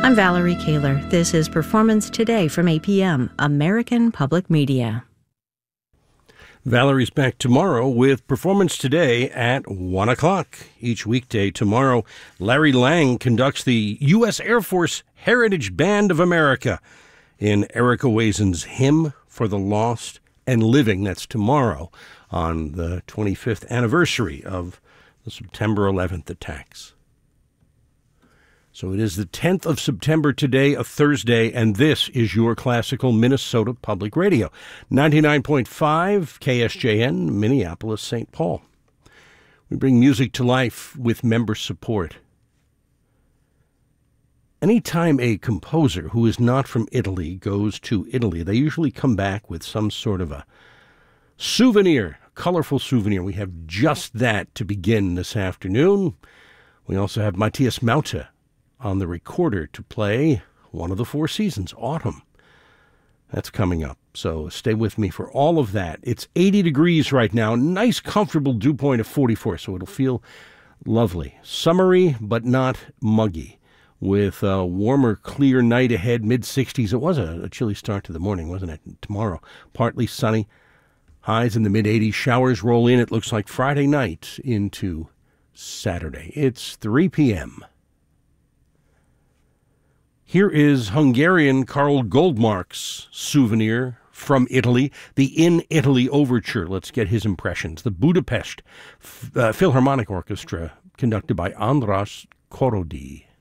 I'm Valerie Kaler. This is Performance Today from APM, American Public Media. Valerie's back tomorrow with Performance Today at 1 o'clock. Each weekday tomorrow, Larry Lang conducts the U.S. Air Force Heritage Band of America in Erica Wazen's Hymn for the Lost and Living. That's tomorrow on the 25th anniversary of the September 11th attacks. So it is the 10th of September today, a Thursday, and this is your classical Minnesota Public Radio. 99.5 KSJN, Minneapolis, St. Paul. We bring music to life with member support. Anytime a composer who is not from Italy goes to Italy, they usually come back with some sort of a souvenir, colorful souvenir. We have just that to begin this afternoon. We also have Matthias Mauta on the recorder to play one of the four seasons, Autumn. That's coming up, so stay with me for all of that. It's 80 degrees right now, nice comfortable dew point of 44, so it'll feel lovely. Summery, but not muggy, with a warmer, clear night ahead, mid-60s. It was a chilly start to the morning, wasn't it? Tomorrow, partly sunny, highs in the mid-80s, showers roll in. It looks like Friday night into Saturday. It's 3 p.m. Here is Hungarian Karl Goldmark's souvenir from Italy, the In Italy Overture. Let's get his impressions. The Budapest Philharmonic Orchestra, conducted by András Korody.